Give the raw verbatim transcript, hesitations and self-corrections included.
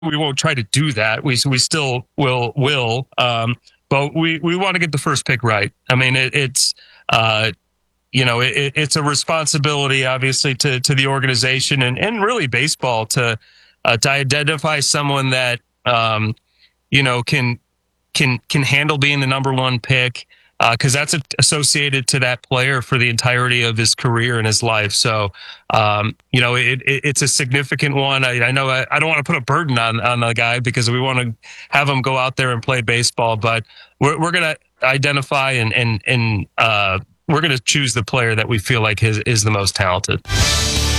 we won't try to do that. We we still will will, um, but we we want to get the first pick right. I mean, it, it's uh, you know it, it's a responsibility, obviously, to to the organization and and really baseball to uh, to identify someone that um, you know can can can handle being the number one pick because uh, that's associated to that player for the entirety of his career and his life. So, um, you know, it, it, it's a significant one. I, I know I, I don't want to put a burden on on the guy because we want to have him go out there and play baseball, but we're we're gonna identify and and and uh, we're gonna choose the player that we feel like is is the most talented.